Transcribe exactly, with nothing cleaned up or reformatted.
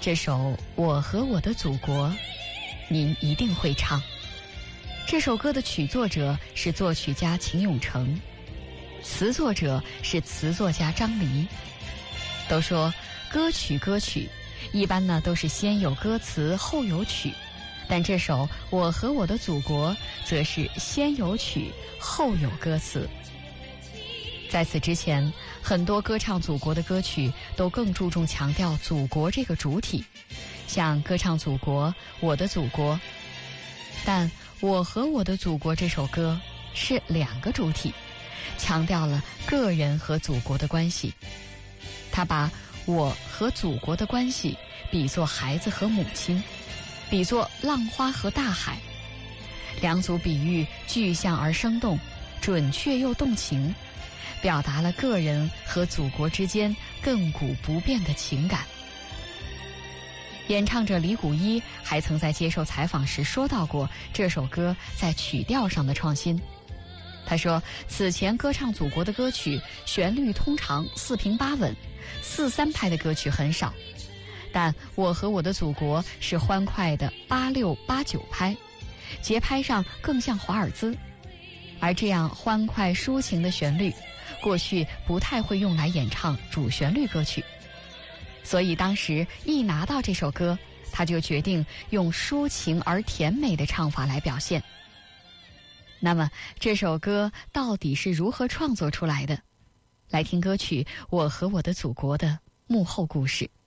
这首《我和我的祖国》，您一定会唱。这首歌的曲作者是作曲家秦永成，词作者是词作家张黎。都说歌曲歌曲一般呢都是先有歌词后有曲，但这首《我和我的祖国》则是先有曲后有歌词。在此之前，很多歌唱祖国的歌曲都更注重强调祖国这个主体，像歌唱祖国、我的祖国。但我和我的祖国这首歌是两个主体，强调了个人和祖国的关系。他把我和祖国的关系比作孩子和母亲，比作浪花和大海，两组比喻具象而生动，准确又动情，表达了个人和祖国之间亘古不变的情感。演唱者李谷一还曾在接受采访时说到过这首歌在曲调上的创新。他说，此前歌唱祖国的歌曲旋律通常四平八稳，四三拍的歌曲很少，但我和我的祖国是欢快的八六八九拍，节拍上更像华尔兹。而这样欢快抒情的旋律，过去不太会用来演唱主旋律歌曲，所以当时一拿到这首歌，他就决定用抒情而甜美的唱法来表现。那么这首歌到底是如何创作出来的？来听歌曲《我和我的祖国》的幕后故事。